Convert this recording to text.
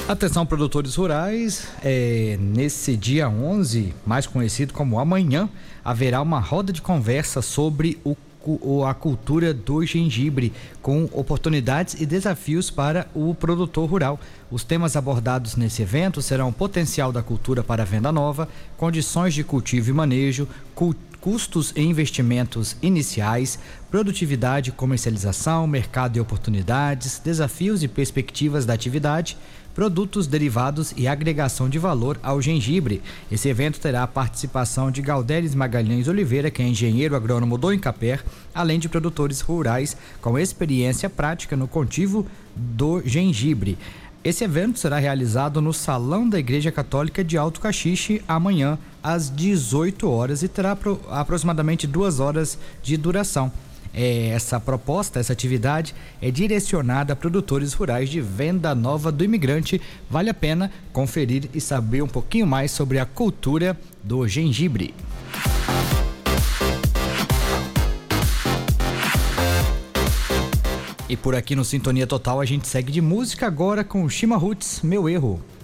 Atenção, produtores rurais, nesse dia 11, mais conhecido como amanhã, haverá uma roda de conversa sobre a cultura do gengibre, com oportunidades e desafios para o produtor rural. Os temas abordados nesse evento serão o potencial da cultura para a venda nova, condições de cultivo e manejo, custos e investimentos iniciais, produtividade e comercialização, mercado e oportunidades, desafios e perspectivas da atividade, produtos derivados e agregação de valor ao gengibre. Esse evento terá a participação de Galderes Magalhães Oliveira, que é engenheiro agrônomo do Incapé, além de produtores rurais com experiência prática no cultivo do gengibre. Esse evento será realizado no Salão da Igreja Católica de Alto Caxixe amanhã às 18 horas e terá aproximadamente 2 horas de duração. Essa proposta, essa atividade é direcionada a produtores rurais de Venda Nova do Imigrante. Vale a pena conferir e saber um pouquinho mais sobre a cultura do gengibre. E por aqui no Sintonia Total a gente segue de música agora com Chima Roots, Meu Erro.